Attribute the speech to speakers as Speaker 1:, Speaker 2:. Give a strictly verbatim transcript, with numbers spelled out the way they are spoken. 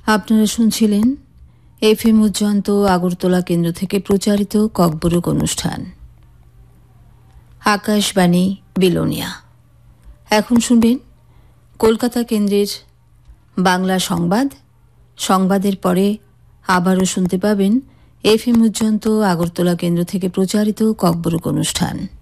Speaker 1: আপনারা শুনছিলেন F M উজ্জন্ত Agartala কেন্দ্র থেকে প্রচারিত ককবরক অনুষ্ঠান আকাশবাণী বিলোনিয়া। এখন শুনবেন কলকাতা কেন্দ্রের বাংলা সংবাদ। সংবাদের পরে আবারও শুনতে পাবেন এফ এম উজ্জন্ত আগরতলা কেন্দ্র থেকে প্রচারিত ককবরক অনুষ্ঠান।